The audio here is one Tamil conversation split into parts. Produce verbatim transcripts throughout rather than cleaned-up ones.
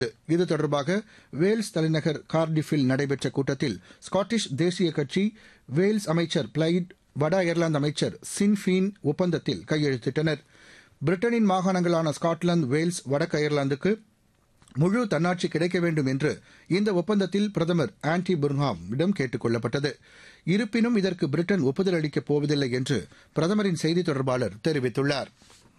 இது தொடர்பாக வேல்ஸ் தலைநகர் கார்டிஃபில் நடைபெற்ற கூட்டத்தில் ஸ்காட்டிஷ் தேசிய கட்சி, வேல்ஸ் அமைச்சர் பிளைட், வட அயர்லாந்து அமைச்சர் சின்ஃபீன் ஒப்பந்தத்தில் கையெழுத்திட்டனர். பிரிட்டனின் மாகாணங்களான ஸ்காட்லாந்து, வேல்ஸ், வடக்கு அயர்லாந்துக்கு முழு தன்னாட்சி கிடைக்க வேண்டும் என்று இந்த ஒப்பந்தத்தில் பிரதமர் ஆன்டி புர்ன்ஹாமிடம் கேட்டுக் கொள்ளப்பட்டது. இருப்பினும் இதற்கு பிரிட்டன் ஒப்புதல் அளிக்கப் போவதில்லை என்று பிரதமரின் செய்தித் தொடர்பாளர் தெரிவித்துள்ளார்.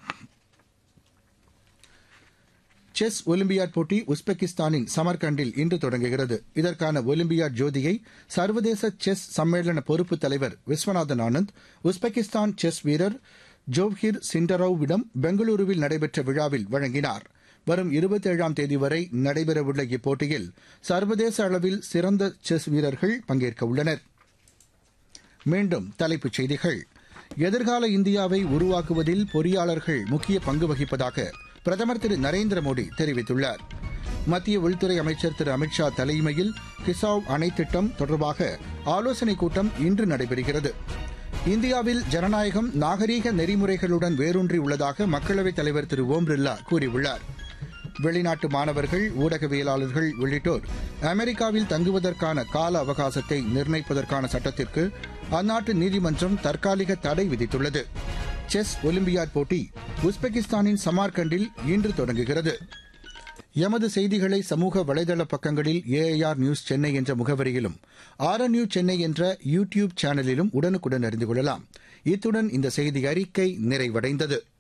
செஸ் ஒலிம்பியாட் போட்டி உஸ்பெகிஸ்தானின் சமர்கண்டில் இன்று தொடங்குகிறது. இதற்கான ஒலிம்பியாட் ஜோதியை சர்வதேச செஸ் சம்மேளன பொறுப்பு தலைவர் விஸ்வநாதன் ஆனந்த் உஸ்பெகிஸ்தான் செஸ் வீரர் ஜோவ்ஹிர் சிண்டரோவிடம் பெங்களூருவில் நடைபெற்ற விழாவில் வழங்கினார். வரும் இருபத்தேழாம் தேதி வரை நடைபெறவுள்ள இப்போட்டியில் சர்வதேச அளவில் சிறந்த செஸ் வீரர்கள் பங்கேற்க உள்ளனர். மீண்டும் தலைப்புச் செய்திகள். எதிர்கால இந்தியாவை உருவாக்குவதில் பொறியாளர்கள் முக்கிய பங்கு வகிப்பதாக பிரதமர் திரு நரேந்திர மோடி தெரிவித்துள்ளார். மத்திய உள்துறை அமைச்சர் திரு அமித்ஷா தலைமையில் கிசாவ் அணை திட்டம் தொடர்பாக ஆலோசனைக் கூட்டம் இன்று நடைபெறுகிறது. இந்தியாவில் ஜனநாயகம் நாகரீக நெறிமுறைகளுடன் வேரூன்றி உள்ளதாக மக்களவைத் தலைவர் திரு ஓம் பிர்லா கூறியுள்ளார். வெளிநாட்டு மாணவர்கள், ஊடகவியலாளர்கள் உள்ளிட்டோர் அமெரிக்காவில் தங்குவதற்கான கால அவகாசத்தை நிர்ணயிப்பதற்கான சட்டத்திற்கு அந்நாட்டு நீதிமன்றம் தற்காலிக தடை விதித்துள்ளது. செஸ் ஒலிம்பியாட் போட்டி உஸ்பெகிஸ்தானின் சமார்கண்டில் இன்று தொடங்குகிறது. எமது செய்திகளை சமூக வலைதள பக்கங்களில் ஏஐஆர் நியூஸ் சென்னை என்ற முகவரியிலும், ஆர்என்யூ சென்னை என்ற யூ டியூப் சேனலிலும் உடனுக்குடன் அறிந்து கொள்ளலாம். இத்துடன் இந்த செய்தி அறிக்கை நிறைவடைந்தது.